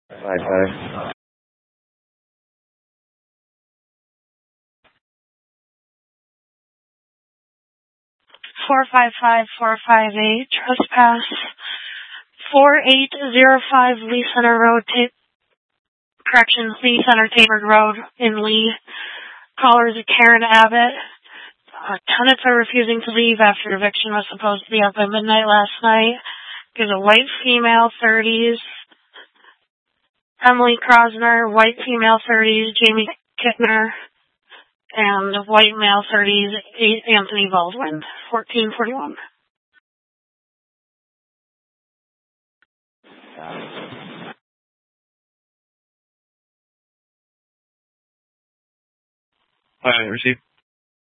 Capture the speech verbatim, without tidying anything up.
Bye, bye. Four five five four five eight trespass. Four eight zero five Lee Center Road. Ta- corrections, Lee Center Tabor Road in Lee. Caller is Karen Abbott. Uh, tenants are refusing to leave after eviction was supposed to be up at midnight last night. There's a white female, thirties. Emily Krosner, white female, thirties. Jamie Kittner, and white male, thirties. Anthony Baldwin, fourteen forty-one. Hi, receive.